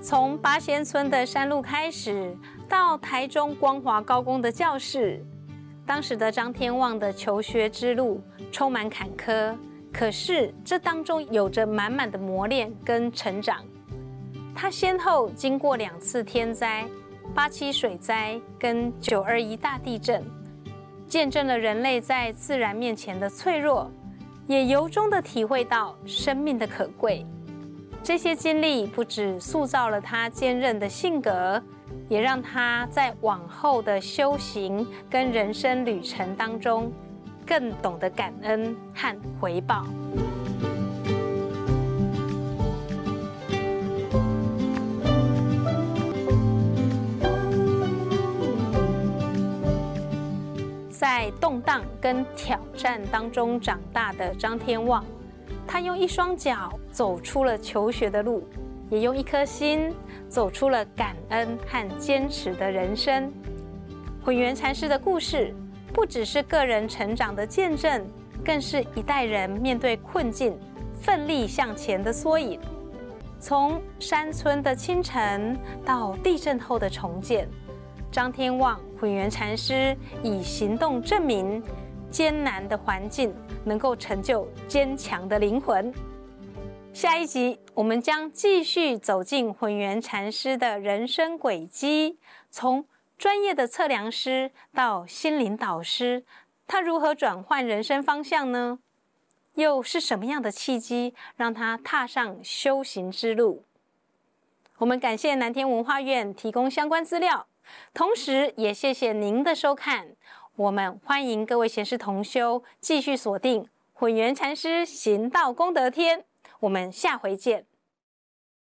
从八仙村的山路开始，到台中光华高工的教室，当时的张天旺的求学之路充满坎坷，可是这当中有着满满的磨练跟成长。他先后经过2次天灾，87水灾跟921大地震，见证了人类在自然面前的脆弱，也由衷地体会到生命的可贵。这些经历不只塑造了他坚韧的性格，也让他在往后的修行跟人生旅程当中，更懂得感恩和回报。在动荡跟挑战当中长大的张天旺，他用一双脚走出了求学的路，也用一颗心走出了感恩和坚持的人生。混元禅师的故事不只是个人成长的见证，更是一代人面对困境奋力向前的缩影。从山村的清晨到地震后的重建，张天旺混元禅师以行动证明艰难的环境能够成就坚强的灵魂。下一集我们将继续走进混元禅师的人生轨迹，从专业的测量师到心灵导师，他如何转换人生方向呢？又是什么样的契机让他踏上修行之路？我们感谢南天文化院提供相关资料，同时也谢谢您的收看。我们欢迎各位贤师同修继续锁定混元禅师行道功德篇，我们下回见。